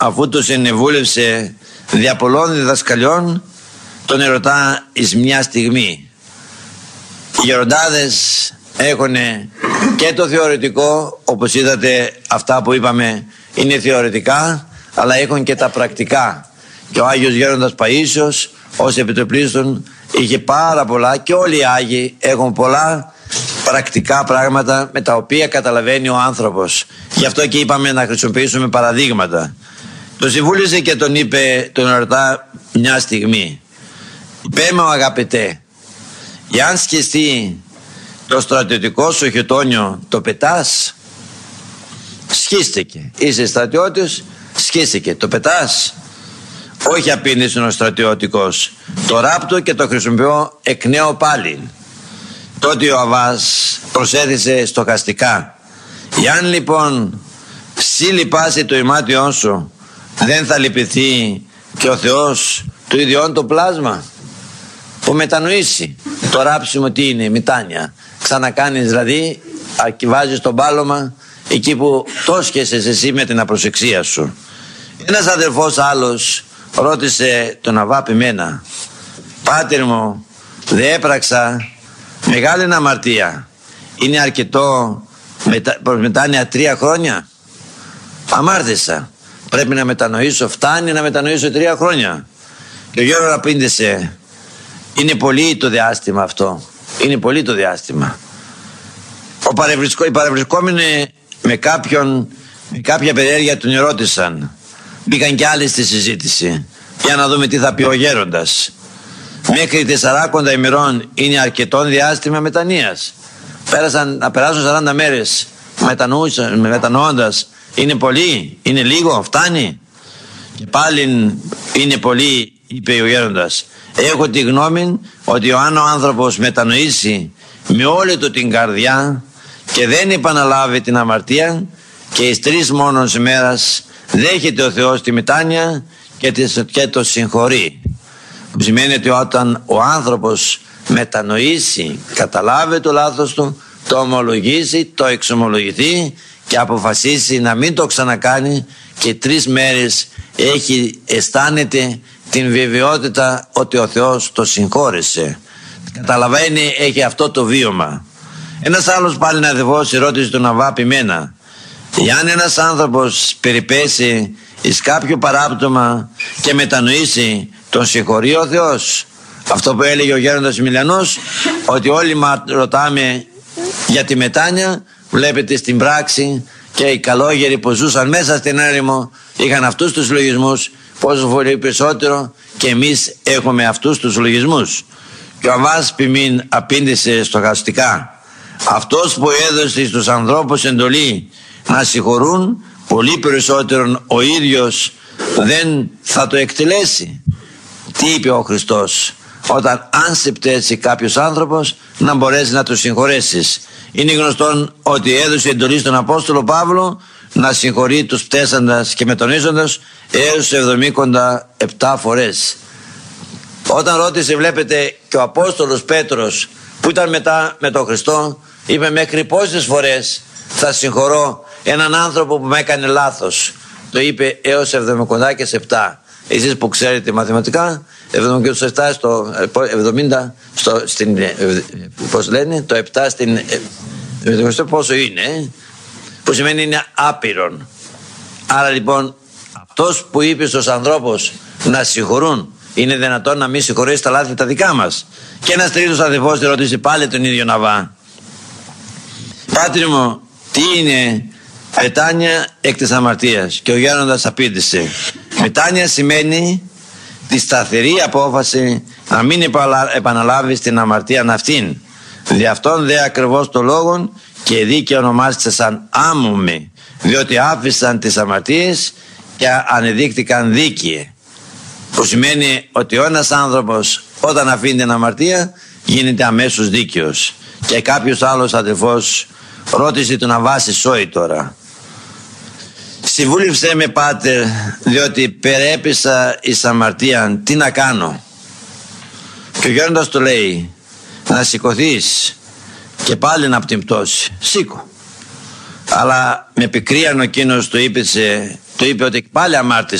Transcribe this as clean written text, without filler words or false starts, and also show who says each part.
Speaker 1: αφού το συνεβούλευσε δια πολλών διδασκαλιών, τον ερωτά εις μια στιγμή. Οι γεροντάδες έχουν και το θεωρητικό, όπως είδατε αυτά που είπαμε είναι θεωρητικά, αλλά έχουν και τα πρακτικά. Και ο Άγιος Γέροντας Παΐσιος ως επιτοπλίστων είχε πάρα πολλά, και όλοι οι Άγιοι έχουν πολλά πρακτικά πράγματα με τα οποία καταλαβαίνει ο άνθρωπος. Γι' αυτό και είπαμε να χρησιμοποιήσουμε παραδείγματα. Το συμβούλησε και τον είπε, τον ερωτά μια στιγμή. Πέμε, αγαπητέ, εάν σκιστεί το στρατιωτικό σου χιτόνιο, το πετάς? Σκίστηκε. Είσαι στρατιώτης, σκίστηκε. Το πετάς? Όχι, απήντησε ο στρατιώτικος. Το ράπτω και το χρησιμοποιώ εκ νέου πάλι. Τότε ο Αββάς προσέθεσε στοχαστικά. Εάν λοιπόν ψη λυπάσει το ημάτιόν σου, δεν θα λυπηθεί και ο Θεός του ιδιών το πλάσμα? Που μετανοήσει. Το ράψιμο τι είναι? Μητάνια. Ξανακάνεις δηλαδή, αρκιβάζεις το μπάλωμα εκεί που το σκέσες εσύ με την απροσεξία σου. Ένας αδελφός άλλος ρώτησε τον Αββά Ποιμένα, «Πάτερ μου, δεν έπραξα μεγάλη αμαρτία. Είναι αρκετό προς μετάνοια 3 χρόνια? Αμάρτησα. Πρέπει να μετανοήσω, φτάνει να μετανοήσω 3 χρόνια. Και ο Γιώργος απήντησε, είναι πολύ το διάστημα αυτό. Είναι πολύ το διάστημα. Οι παρευρισκόμενοι με κάποια περιέργεια τον ερώτησαν. Μπήκαν κι άλλοι στη συζήτηση. Για να δούμε τι θα πει ο γέροντας. Μέχρι 40 ημερών είναι αρκετό διάστημα μετανοίας. Να περάσουν 40 μέρες μετανοώντας. Είναι πολύ, είναι λίγο, φτάνει? Και πάλι είναι πολύ, είπε ο γέροντας. Έχω τη γνώμη ότι αν ο άνθρωπος μετανοήσει με όλη του την καρδιά και δεν επαναλάβει την αμαρτία, και εις 3 μόνος ημέρας δέχεται ο Θεός τη μετάνοια και το συγχωρεί. Που σημαίνει ότι όταν ο άνθρωπος μετανοήσει, καταλάβει το λάθος του, το ομολογήσει, το εξομολογηθεί και αποφασίσει να μην το ξανακάνει, και 3 μέρες αισθάνεται την βεβαιότητα ότι ο Θεός το συγχώρεσε. Καταλαβαίνει, έχει αυτό το βίωμα. Ένας άλλος πάλι αδελφός ρώτησε τον Αββά Ποιμένα, εάν ένας άνθρωπος περιπέσει εις κάποιο παράπτωμα και μετανοήσει, τον συγχωρεί ο Θεός? Αυτό που έλεγε ο γέροντας Μιλιανός, ότι όλοι ρωτάμε για τη μετάνοια, βλέπετε στην πράξη και οι καλόγεροι που ζούσαν μέσα στην έρημο είχαν αυτούς τους λογισμούς, πόσο πολύ περισσότερο και εμείς έχουμε αυτούς τους λογισμούς. Και ο Αββάς Ποιμήν απήντησε στοχαστικά, αυτός που έδωσε στους ανθρώπους εντολή να συγχωρούν, πολύ περισσότερον ο ίδιος δεν θα το εκτελέσει. Τι είπε ο Χριστός? Όταν αν σε πτέσει κάποιος άνθρωπος, να μπορέσει να το συγχωρέσεις. Είναι γνωστόν ότι έδωσε εντολή στον Απόστολο Παύλο να συγχωρεί τους πτέσαντας και μετανοίζοντας έως 77 φορές. Όταν ρώτησε, βλέπετε, και ο Απόστολος Πέτρος που ήταν μετά με τον Χριστό, είπε, μέχρι πόσες φορές θα συγχωρώ έναν άνθρωπο που με έκανε λάθος? Το είπε έως 77. Εσείς που ξέρετε μαθηματικά, 77 στο 70 πώς λένε, το 7 στην 70 πόσο είναι, που σημαίνει είναι άπειρον. Άρα λοιπόν αυτός που είπε στους ανθρώπους να συγχωρούν, είναι δυνατόν να μην συγχωρέσει τα λάθη τα δικά μας? Και ένας τρίτος αδελφός ρώτησε πάλι τον ίδιο Αββά, «Πάτερ μου, τι είναι μετάνοια εκ της αμαρτίας?» Και ο γέροντας απήντησε, μετάνοια σημαίνει τη σταθερή απόφαση να μην επαναλάβεις την αμαρτία αυτήν. Δι' αυτόν δε ακριβώς το λόγον και δίκαια ονομάζεται σαν άμμουμοι, διότι άφησαν τις αμαρτίες και ανεδείχθηκαν δίκαιοι. Που σημαίνει ότι ο ένας άνθρωπος όταν αφήνει την αμαρτία γίνεται αμέσως δίκαιος. Και κάποιος άλλος αδελφός ρώτησε τον Αββά Σισόη τώρα, «Συμβούλευσέ με, πάτερ, διότι περέπεσα εις αμαρτίαν, τι να κάνω?» Και ο γέροντας του λέει, «Να σηκωθείς και πάλι να πτυμπτώσει. Σήκω». Αλλά με πικρίαν ο εκείνος του είπε του είπε ότι πάλι αμάρτησε